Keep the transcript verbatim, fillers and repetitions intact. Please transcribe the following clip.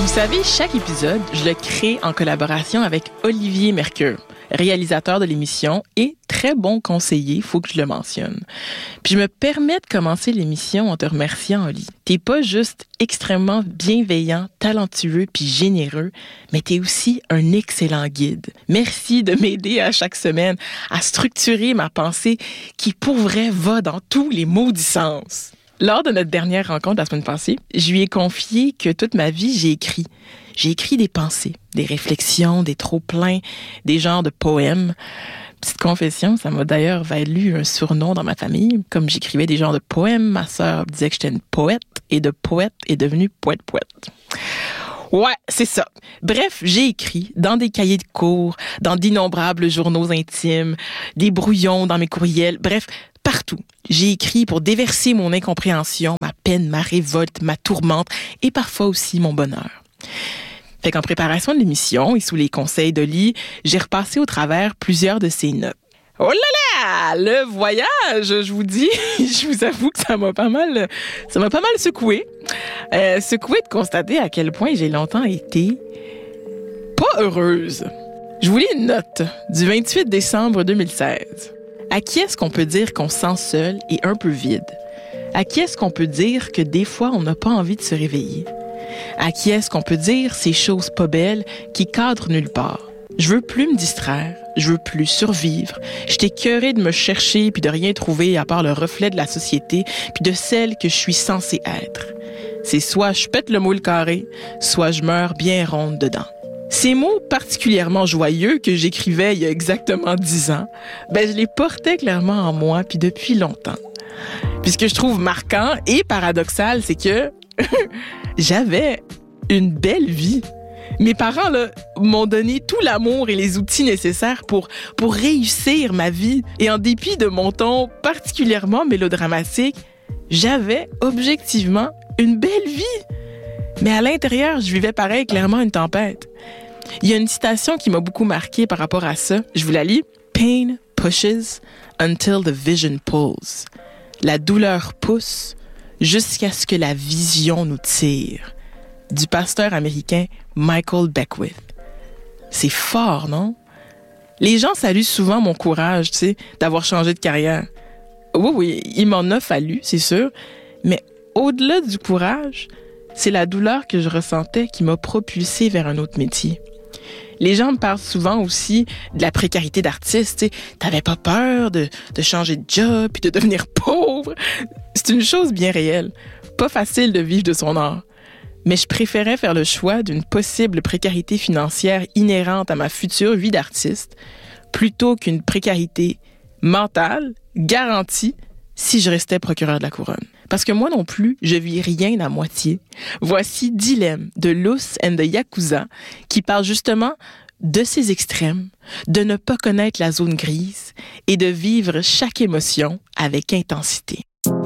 Vous savez, chaque épisode, je le crée en collaboration avec Olivier Mercure, réalisateur de l'émission et très bon conseiller, faut que je le mentionne. Puis je me permets de commencer l'émission en te remerciant, Oli. T'es pas juste extrêmement bienveillant, talentueux puis généreux, mais t'es aussi un excellent guide. Merci de m'aider à chaque semaine à structurer ma pensée qui, pour vrai, va dans tous les maudits sens. Lors de notre dernière rencontre la semaine passée, je lui ai confié que toute ma vie, j'ai écrit. J'ai écrit des pensées, des réflexions, des trop-pleins, des genres de poèmes. Petite confession, ça m'a d'ailleurs valu un surnom dans ma famille. Comme j'écrivais des genres de poèmes, ma sœur disait que j'étais une poète, et de poète est devenue poète-poète. Ouais, c'est ça. Bref, j'ai écrit dans des cahiers de cours, dans d'innombrables journaux intimes, des brouillons dans mes courriels, bref, partout. J'ai écrit pour déverser mon incompréhension, ma peine, ma révolte, ma tourmente et parfois aussi mon bonheur. Fait qu'en préparation de l'émission et sous les conseils d'Oli, j'ai repassé au travers plusieurs de ses notes. Oh là là! Le voyage, je vous dis, je vous avoue que ça m'a pas mal, ça m'a pas mal secoué. Euh, secoué de constater à quel point j'ai longtemps été pas heureuse. Je vous lis une note du vingt-huit décembre deux mille seize. À qui est-ce qu'on peut dire qu'on se sent seul et un peu vide? À qui est-ce qu'on peut dire que des fois, on n'a pas envie de se réveiller? À qui est-ce qu'on peut dire ces choses pas belles qui cadrent nulle part? Je veux plus me distraire, je veux plus survivre. J'étais écœurée de me chercher puis de rien trouver à part le reflet de la société puis de celle que je suis censée être. C'est soit je pète le moule carré, soit je meurs bien ronde dedans. Ces mots particulièrement joyeux que j'écrivais il y a exactement dix ans, ben je les portais clairement en moi puis depuis longtemps. Puis ce que je trouve marquant et paradoxal, c'est que j'avais une belle vie. Mes parents là, m'ont donné tout l'amour et les outils nécessaires pour, pour réussir ma vie. Et en dépit de mon ton particulièrement mélodramatique, j'avais objectivement une belle vie. Mais à l'intérieur, je vivais pareil clairement une tempête. Il y a une citation qui m'a beaucoup marquée par rapport à ça. Je vous la lis. « Pain pushes until the vision pulls. » La douleur pousse jusqu'à ce que la vision nous tire. Du pasteur américain Michael Beckwith. C'est fort, non? Les gens saluent souvent mon courage, tu sais, d'avoir changé de carrière. Oui, oui, il m'en a fallu, c'est sûr. Mais au-delà du courage, c'est la douleur que je ressentais qui m'a propulsée vers un autre métier. Les gens me parlent souvent aussi de la précarité d'artiste. Tu sais, t'avais pas peur de, de changer de job puis de devenir pauvre. C'est une chose bien réelle. Pas facile de vivre de son art. Mais je préférais faire le choix d'une possible précarité financière inhérente à ma future vie d'artiste plutôt qu'une précarité mentale garantie si je restais procureur de la couronne. Parce que moi non plus, je vis rien à moitié. Voici Dilemme de Luce and the Yakuza qui parle justement de ces extrêmes, de ne pas connaître la zone grise et de vivre chaque émotion avec intensité.